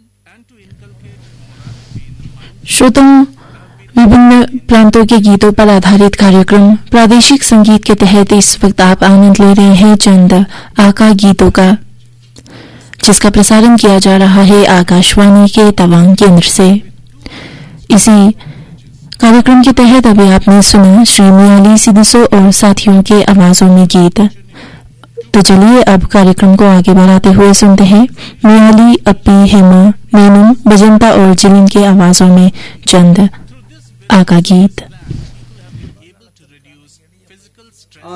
श्रोताओं, विभिन्न प्रांतों के गीतों पर आधारित कार्यक्रम प्रादेशिक संगीत के तहत इस वक्त आप आनंद ले रहे हैं चंद आका गीतों का, जिसका प्रसारण किया जा रहा है आकाशवाणी के तवांग केंद्र से। इसी कार्यक्रम के तहत अभी आपने सुना श्री मियाली सिद्धसो और साथियों के आवाजों में गीत। तो चलिए अब कार्यक्रम को आगे बढ़ाते हुए सुनते हैं मियाली, अप्पी, हेमा, मेनू, बजंता और जिलिन के आवाजों में चंद आका गीत।